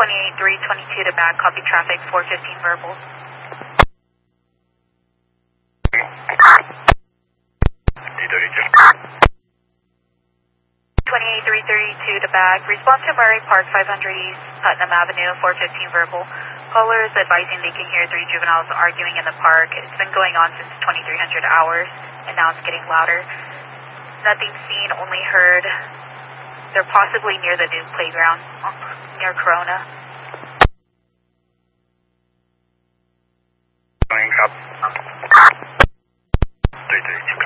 28322 to back, copy traffic, 415 verbal. 28332 to back, response to Murray Park, 500 East, Putnam Avenue, 415 verbal. Caller is advising they can hear 3 juveniles arguing in the park. It's been going on since 2300 hours, and now it's getting louder. Nothing seen, only heard. They're possibly near the new playground, near Corona. Going up. 332.